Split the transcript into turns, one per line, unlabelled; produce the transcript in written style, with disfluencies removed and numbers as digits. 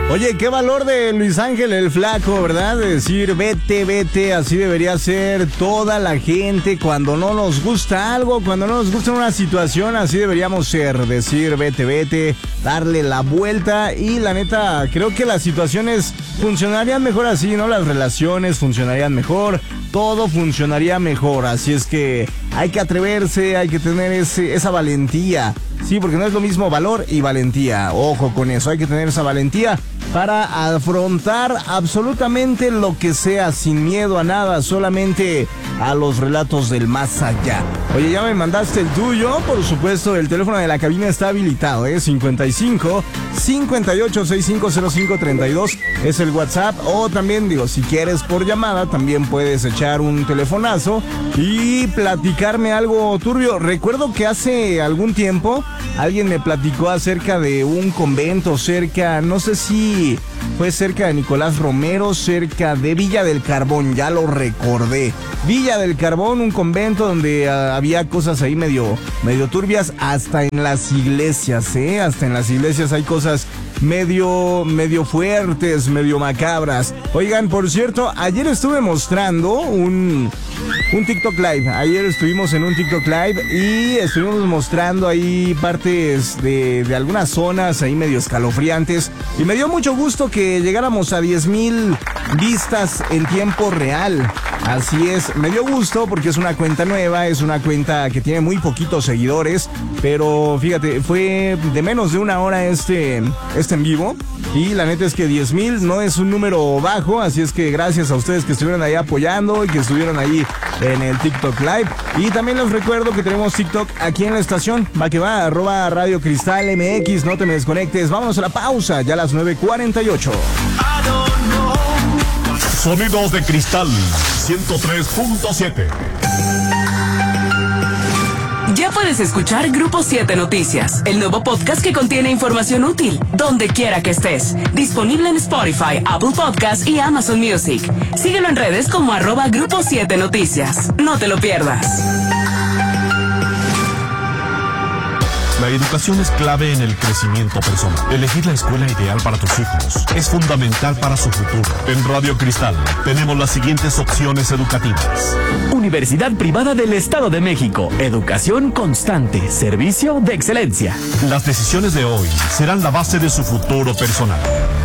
Oye, qué valor de Luis Ángel el Flaco, ¿verdad? Decir vete, vete, así debería ser toda la gente cuando no nos gusta algo, cuando no nos gusta una situación, así deberíamos ser, decir vete, vete, darle la vuelta y la neta, creo que las situaciones funcionarían mejor así, ¿no? Las relaciones funcionarían mejor, todo funcionaría mejor, así es que hay que atreverse, hay que tener esa valentía, sí, porque no es lo mismo valor y valentía, ojo con eso, hay que tener esa valentía para afrontar absolutamente lo que sea, sin miedo a nada, solamente a los relatos del más allá. Oye, ya me mandaste el tuyo, por supuesto, el teléfono de la cabina está habilitado, 55 58 65 05 32 es el WhatsApp, o también digo, si quieres por llamada, también puedes echar un telefonazo y platicarme algo turbio. Recuerdo que hace algún tiempo alguien me platicó acerca de un convento cerca, no sé si fue cerca de Nicolás Romero, cerca de Villa del Carbón, ya lo recordé. Villa del Carbón, un convento donde había cosas ahí medio turbias, hasta en las iglesias, hasta en las iglesias hay cosas medio fuertes, medio macabras. Oigan, por cierto, ayer estuve mostrando un TikTok Live. Ayer estuvimos en un TikTok Live y estuvimos mostrando ahí partes de algunas zonas ahí medio escalofriantes. Y me dio mucho gusto que llegáramos a 10,000 vistas en tiempo real. Así es, me dio gusto porque es una cuenta nueva, es una cuenta que tiene muy poquitos seguidores. Pero fíjate, fue de menos de una hora este en vivo. Y la neta es que 10,000 no es un número bajo, así es que gracias a ustedes que estuvieron ahí apoyando y que estuvieron ahí en el TikTok Live. Y también les recuerdo que tenemos TikTok aquí en la estación, va que va, @Radio Cristal MX, no te me desconectes, vámonos a la pausa, ya a las 9:48.
Sonidos de Cristal 103.7.
Ya puedes escuchar Grupo 7 Noticias, el nuevo podcast que contiene información útil, donde quiera que estés. Disponible en Spotify, Apple Podcasts y Amazon Music. Síguelo en redes como @Grupo 7 Noticias. No te lo pierdas.
La educación es clave en el crecimiento personal. Elegir la escuela ideal para tus hijos es fundamental para su futuro. En Radio Cristal tenemos las siguientes opciones educativas.
Universidad Privada del Estado de México. Educación constante. Servicio de excelencia.
Las decisiones de hoy serán la base de su futuro personal.